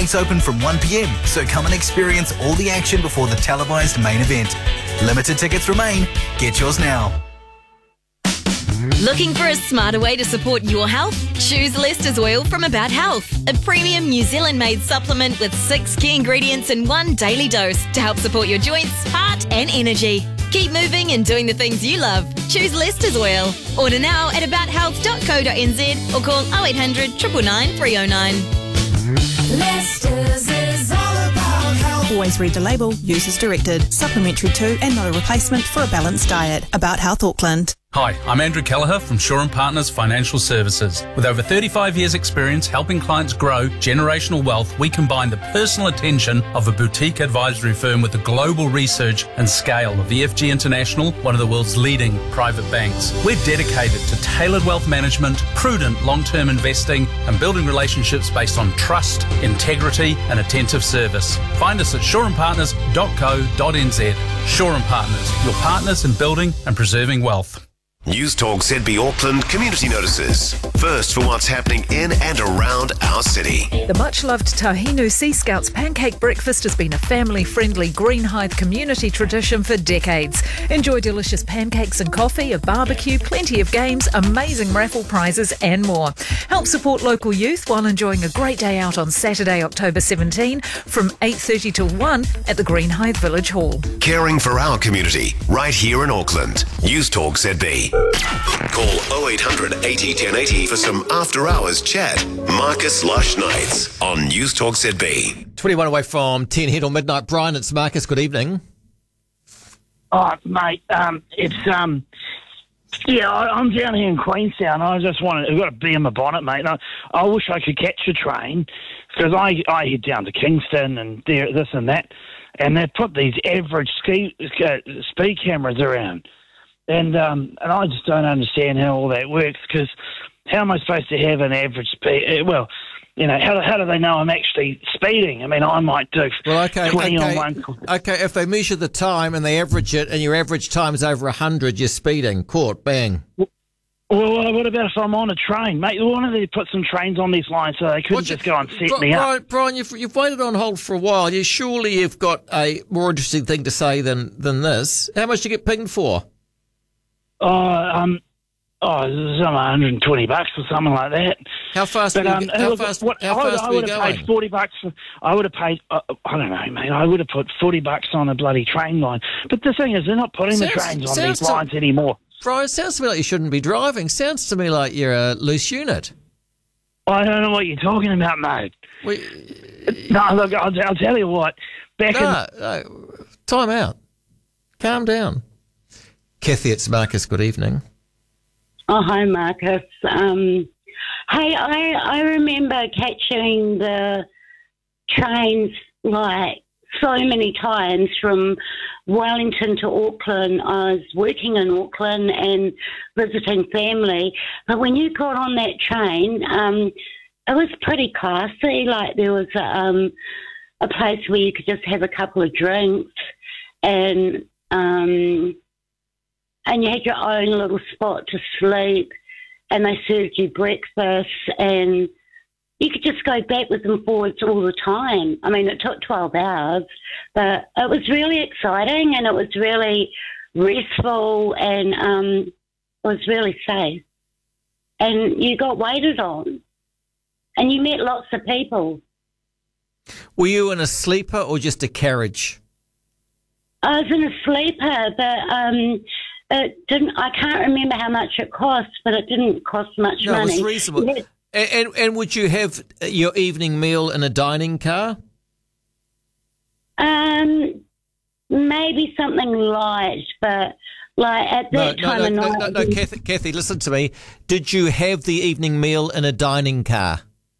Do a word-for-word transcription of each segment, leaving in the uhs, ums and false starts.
Gates open from one p.m, so come and experience all the action before the televised main event. Limited tickets remain. Get yours now. Looking for a smarter way to support your health? Choose Lester's Oil from About Health, a premium New Zealand-made supplement with six key ingredients in one daily dose to help support your joints, heart and energy. Keep moving and doing the things you love. Choose Lester's Oil. Order now at about health dot co dot n z or call oh eight hundred, nine nine nine, three oh nine. Lester's is all about health. Always read the label. Use as directed. Supplementary to and not a replacement for a balanced diet. About Health Auckland. Hi, I'm Andrew Kelleher from Shaw and Partners Financial Services. With over thirty-five years experience helping clients grow generational wealth, we combine the personal attention of a boutique advisory firm with the global research and scale of E F G International, one of the world's leading private banks. We're dedicated to tailored wealth management, prudent long-term investing, and building relationships based on trust, integrity, and attentive service. Find us at shaw and partners dot co dot n z. Shaw and Partners, your partners in building and preserving wealth. News Talk Z B Auckland community notices. First for what's happening in and around our city. The much-loved Tahinu Sea Scouts pancake breakfast has been a family-friendly Greenhithe community tradition for decades. Enjoy delicious pancakes and coffee, a barbecue, plenty of games, amazing raffle prizes and more. Help support local youth while enjoying a great day out on Saturday, October seventeenth from eight thirty till one at the Greenhithe Village Hall. Caring for our community right here in Auckland. News Talk Z B. Call oh eight hundred, eighty, ten eighty for some after-hours chat. Marcus Lush Nights on News Talk Z B. twenty-one away from ten hit or midnight. Brian, it's Marcus. Good evening. Oh, mate, um, it's, um, yeah, I, I'm down here in Queenstown. I just wanted, I've got a bee in my bonnet, mate. And I, I wish I could catch a train because I, I head down to Kingston and there, this and that, and they put these average ski, uh, speed cameras around. And um, and I just don't understand how all that works because how am I supposed to have an average speed? Well, you know, how, how do they know I'm actually speeding? I mean, I might do well, okay, twenty okay, on one. Okay, if they measure the time and they average it and your average time is over one hundred, you're speeding. Caught, bang. Well, well, what about if I'm on a train? Mate, why don't they put some trains on these lines so they couldn't What's just your, go and set Brian, me up? Brian, you've, you've waited on hold for a while. You surely you've got a more interesting thing to say than, than this. How much do you get pinged for? Oh, um, oh, some one hundred twenty bucks or something like that. How fast? But, were um, you, how look, fast? What, how I, fast I were you would have going? paid forty bucks. For, I would have paid. Uh, I don't know, mate. I would have put forty bucks on a bloody train line. But the thing is, they're not putting Sounds- the trains on sounds these to- lines anymore. Brian, it sounds to me like you shouldn't be driving. Sounds to me like you're a loose unit. I don't know what you're talking about, mate. We, no, look, I'll, I'll tell you what. Back no, in no, time out. Calm down. Kathy, it's Marcus. Good evening. Oh, hi, Marcus. Um, hey, I I remember catching the trains like so many times from Wellington to Auckland. I was working in Auckland and visiting family. But when you got on that train, um, it was pretty classy. Like there was a, um, a place where you could just have a couple of drinks and... Um, and you had your own little spot to sleep, and they served you breakfast, and you could just go backwards and forwards all the time. I mean, it took twelve hours, but it was really exciting, and it was really restful, and um, it was really safe. And you got waited on, and you met lots of people. Were you in a sleeper or just a carriage? I was in a sleeper, but... Um, It didn't. I can't remember how much it cost, but it didn't cost much No, money. it was reasonable. Yeah. And, and and would you have your evening meal in a dining car? Um, maybe something light, but like at that No, time no, of no, night. no, no, no, Kathy, Kathy, listen to me. Did you have the evening meal in a dining car?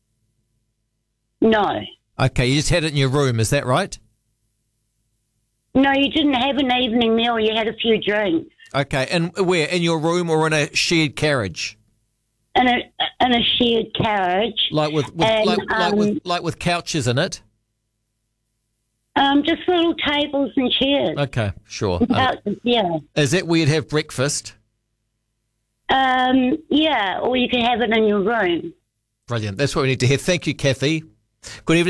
No, Okay, you just had it in your room. Is that right? no, you didn't have an evening meal. You had a few drinks Okay, and where? In your room or in a shared carriage? in a in a shared carriage. Like with, with And, like, like um, with like with couches in it? Um, just little tables and chairs. Okay, sure. About- yeah. Is that where you'd have breakfast? Um, yeah, or you could have it in your room. Brilliant. That's what we need to hear. Thank you, Kathy. Good evening.